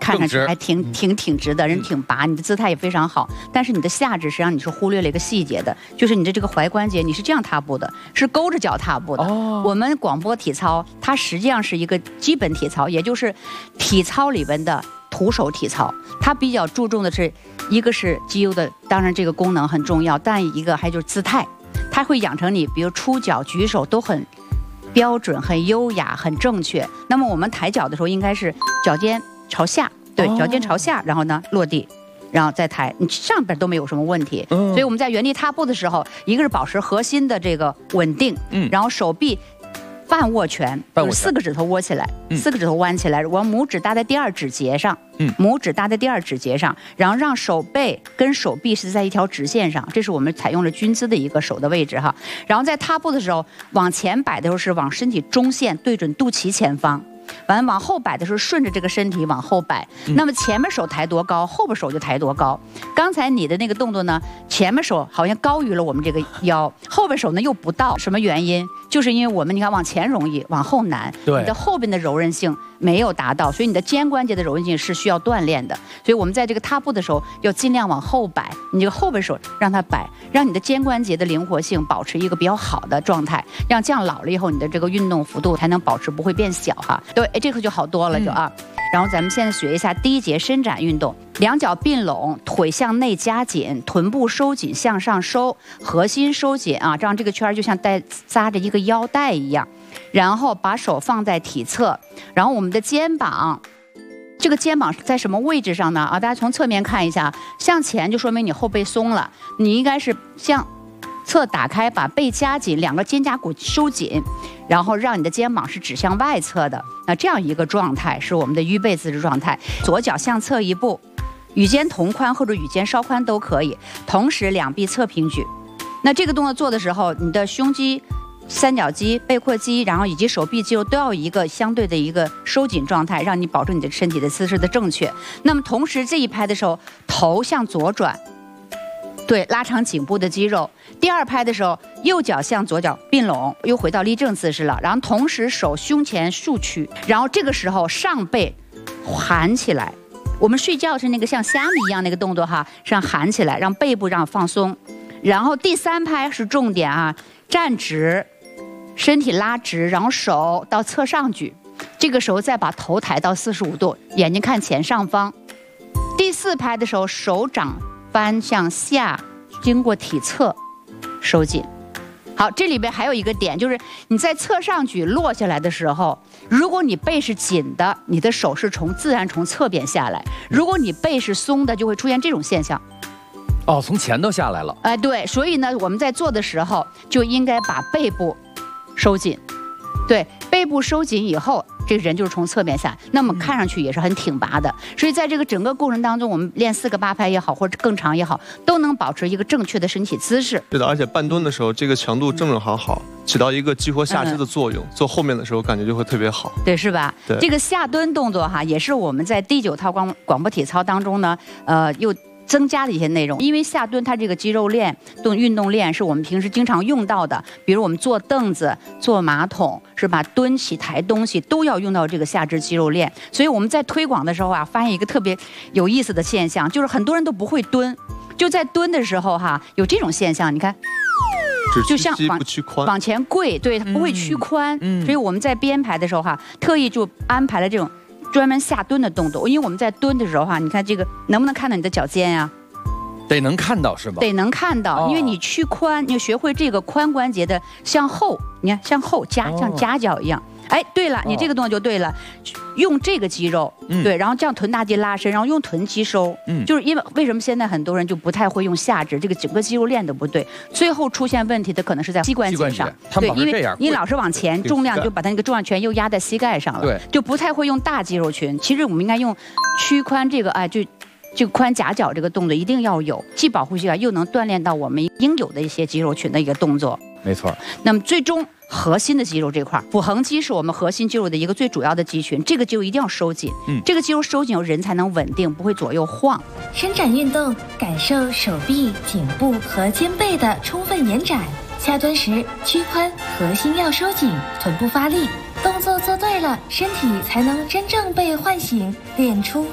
看上去还挺直的，人挺拔，你的姿态也非常好。但是你的下肢实际上你是忽略了一个细节的，就是你的这个踝关节你是这样踏步的，是勾着脚踏步的。我们广播体操它实际上是一个基本体操，也就是体操里边的徒手体操，它比较注重的是一个是肌肉的，当然这个功能很重要，但一个还就是姿态，它会养成你比如出脚举手都很标准、很优雅、很正确。那么我们抬脚的时候应该是脚尖朝下，对，脚尖朝下，然后呢落地，然后再抬，你上边都没有什么问题。所以我们在原地踏步的时候，一个是保持核心的这个稳定，然后手臂半握拳，就是4个指头握起来，4个指头弯起来，我拇指搭在第2指节上，拇指搭在第2指节上，然后让手背跟手臂是在一条直线上，这是我们采用了均姿的一个手的位置哈。然后在踏步的时候，往前摆的时候是往身体中线对准肚脐前方。完往后摆的时候，顺着这个身体往后摆。那么前面手抬多高，后边手就抬多高。刚才你的那个动作呢，前面手好像高于了我们这个腰，后边手呢又不到。什么原因？就是因为我们你看往前容易，往后难。对，你的后边的柔韧性没有达到，所以你的肩关节的柔韧性是需要锻炼的。所以我们在这个踏步的时候，要尽量往后摆，你这个后边手让它摆，让你的肩关节的灵活性保持一个比较好的状态，让这样老了以后你的这个运动幅度才能保持不会变小哈。对，这个就好多了就啊。然后咱们现在学一下第一节伸展运动，两脚并拢，腿向内夹紧，臀部收紧向上收，核心收紧啊，这样这个圈就像扎着一个腰带一样。然后把手放在体侧，然后我们的肩膀，这个肩膀在什么位置上呢？啊，大家从侧面看一下，向前就说明你后背松了，你应该是向侧打开，把背夹紧，两个肩胛骨收紧，然后让你的肩膀是指向外侧的。那这样一个状态是我们的预备姿势状态。左脚向侧一步，与肩同宽或者与肩稍宽都可以，同时两臂侧平举。那这个动作做的时候，你的胸肌、三角肌、背阔肌，然后以及手臂肌肉都要一个相对的一个收紧状态，让你保证你的身体的姿势的正确。那么同时这一拍的时候，头向左转，对，拉长颈部的肌肉。第二拍的时候，右脚向左脚并拢，又回到立正姿势了。然后同时手胸前竖曲，然后这个时候上背含起来。我们睡觉是那个像虾米一样那个动作哈，上含起来，让背部让放松。然后第三拍是重点啊，站直，身体拉直，然后手到侧上举，这个时候再把头抬到45度，眼睛看前上方。第四拍的时候，手掌翻向下，经过体侧收紧。好，这里边还有一个点，就是你在侧上举落下来的时候，如果你背是紧的，你的手是自然从侧边下来；如果你背是松的，就会出现这种现象。 哦，从前头下来了。 哎，对，所以呢，我们在做的时候就应该把背部收紧。对，背部收紧以后，这个人就是从侧面下，那么看上去也是很挺拔的。所以在这个整个过程当中，我们练4个8拍也好，或者更长也好，都能保持一个正确的身体姿势。 是的，而且半蹲的时候，这个强度正正好，起到一个激活下肢的作用。做后面的时候，感觉就会特别好。 对，是吧？ 对， 这个下蹲动作哈，也是我们在第9套广播体操当中呢，又增加的一些内容。因为下蹲它这个肌肉运动练是我们平时经常用到的，比如我们坐凳子、坐马桶，是吧？蹲起抬东西都要用到这个下肢肌肉练。所以我们在推广的时候啊，发现一个特别有意思的现象，就是很多人都不会蹲，就在蹲的时候哈，有这种现象，你看。就像往前跪，对，它不会屈髋。所以我们在编排的时候哈，特意就安排了这种专门下蹲的动作。因为我们在蹲的时候哈，你看这个能不能看到你的脚尖呀？ 得能看到是吧？ 得能看到，因为你屈髋，你要学会这个髋关节的向后，你看向后夹，像夹脚一样。哎，对了，你这个动作就对了，用这个肌肉，对，然后这样臀大肌拉伸，然后用臀肌收，就是因为什么现在很多人就不太会用下肢，这个整个肌肉练得不对，最后出现问题的可能是在膝关节上， 对， 因为你老是往前，重量就把它那个重量全又压在膝盖上了， 对， 就不太会用大肌肉群。其实我们应该用屈髋这个，哎，就这个髋夹脚这个动作一定要有，既保护膝盖，又能锻炼到我们应有的一些肌肉群的一个动作。 没错。 那么最终核心的肌肉这块，腹横肌是我们核心肌肉的一个最主要的肌群，这个肌肉一定要收紧。这个肌肉收紧后，人才能稳定，不会左右晃。 伸展运动，感受手臂、颈部和肩背的充分延展。下蹲时，屈髋，核心要收紧，臀部发力。动作做对了，身体才能真正被唤醒，练出